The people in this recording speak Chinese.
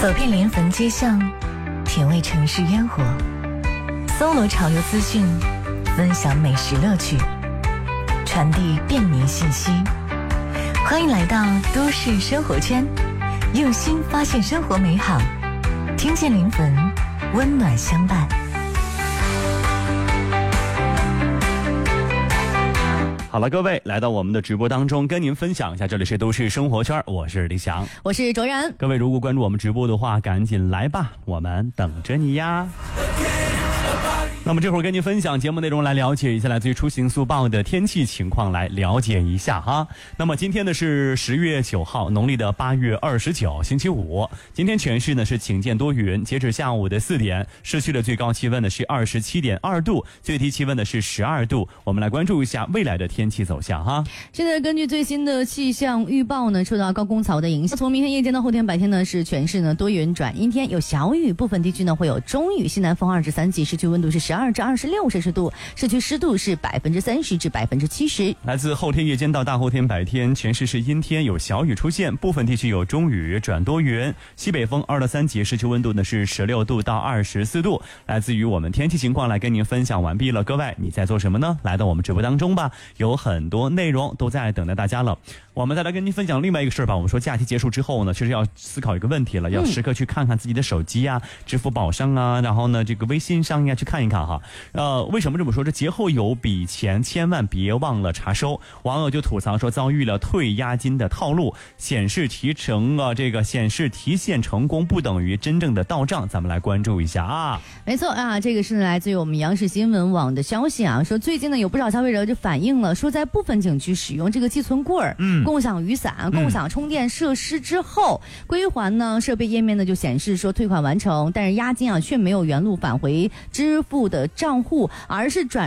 走遍临汾街巷，品味城市烟火，搜罗潮流资讯，分享美食乐趣，传递便民信息。欢迎来到都市生活圈，用心发现生活美好，听见临汾，温暖相伴。 好了，各位来到我们的直播当中，跟您分享一下，这里是都市生活圈，我是李翔， 我是卓然。 各位如果关注我们直播的话，赶紧来吧，我们等着你呀。那么这会儿跟您分享节目内容，来了解一下来自于出行速报的天气情况，来了解一下哈。那么今天呢是10月9号，农历的8月29，星期五。今天全市呢是晴间多云，截止下午的4点，市区的最高气温呢是27.2度，最低气温呢是12度。我们来关注一下未来的天气走向哈。 现在根据最新的气象预报呢，受到高空槽的影响，从明天夜间到后天白天呢是全市呢多云转阴天，有小雨，部分地区呢会有中雨，西南风2至3级，市区温度是12至26摄氏度，市区湿度是30%至70%。 来自后天夜间到大后天白天，全市是阴天，有小雨出现，部分地区有中雨转多云，西北风2到3级，市区温度呢是16度到24度。来自于我们天气情况来跟您分享完毕了，各位你在做什么呢？来到我们直播当中吧，有很多内容都在等待大家了。我们再来跟您分享另外一个事儿吧。我们说假期结束之后呢，确实要思考一个问题了，要时刻去看看自己的手机啊、支付宝上啊，然后呢这个微信上呀去看一看哈。为什么这么说？这节后有笔钱千万别忘了查收。网友就吐槽说遭遇了退押金的套路，显示提现成功不等于真正的到账。咱们来关注一下啊。 没错啊，这个是来自于我们央视新闻网的消息啊，说最近呢有不少消费者就反映了，说在部分景区使用这个寄存柜、共享雨伞、共享充电设施之后，归还呢设备页面呢就显示说退款完成，但是押金啊却没有原路返回支付的账户，而是转